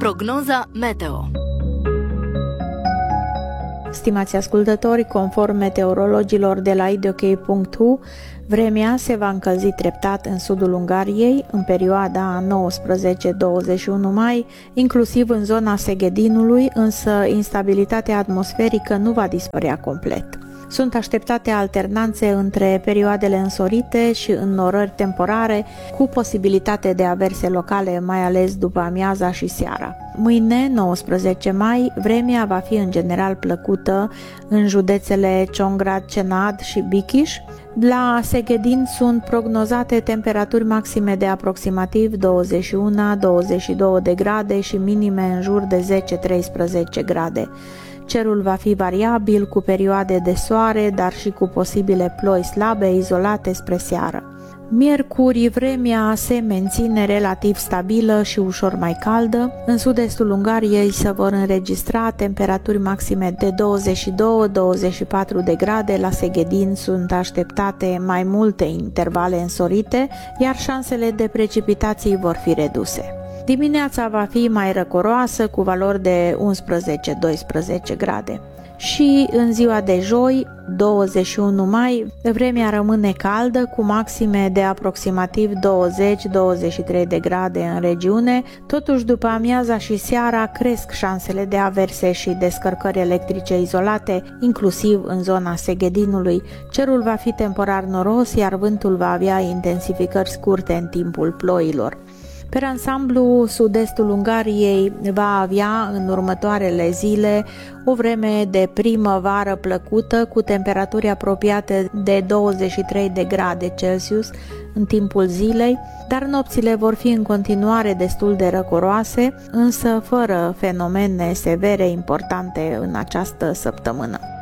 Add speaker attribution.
Speaker 1: Prognoza meteo.
Speaker 2: Stimați ascultători, conform meteorologilor de la idok.hu, vremea se va încălzi treptat în sudul Ungariei în perioada 19-21 mai, inclusiv în zona Seghedinului, însă instabilitatea atmosferică nu va dispărea complet. Sunt așteptate alternanțe între perioadele însorite și înnorări temporare, cu posibilitate de averse locale, mai ales după amiaza și seara. Mâine, 19 mai, vremea va fi în general plăcută în județele Ciongrád, Cenad și Bikiș. La Seghedin sunt prognozate temperaturi maxime de aproximativ 21-22 de grade și minime în jur de 10-13 grade. Cerul va fi variabil, cu perioade de soare, dar și cu posibile ploi slabe izolate spre seară. Miercuri, vremea se menține relativ stabilă și ușor mai caldă. În sud-estul Ungariei se vor înregistra temperaturi maxime de 22-24 de grade. La Seghedin sunt așteptate mai multe intervale însorite, iar șansele de precipitații vor fi reduse. Dimineața va fi mai răcoroasă, cu valori de 11-12 grade. Și în ziua de joi, 21 mai, vremea rămâne caldă, cu maxime de aproximativ 20-23 de grade în regiune. Totuși, după amiaza și seara, cresc șansele de averse și descărcări electrice izolate, inclusiv în zona Seghedinului. Cerul va fi temporar noros, iar vântul va avea intensificări scurte în timpul ploilor. Per ansamblu, sud-estul Ungariei va avea în următoarele zile o vreme de primăvară plăcută, cu temperaturi apropiate de 23 de grade Celsius în timpul zilei, dar nopțile vor fi în continuare destul de răcoroase, însă fără fenomene severe importante în această săptămână.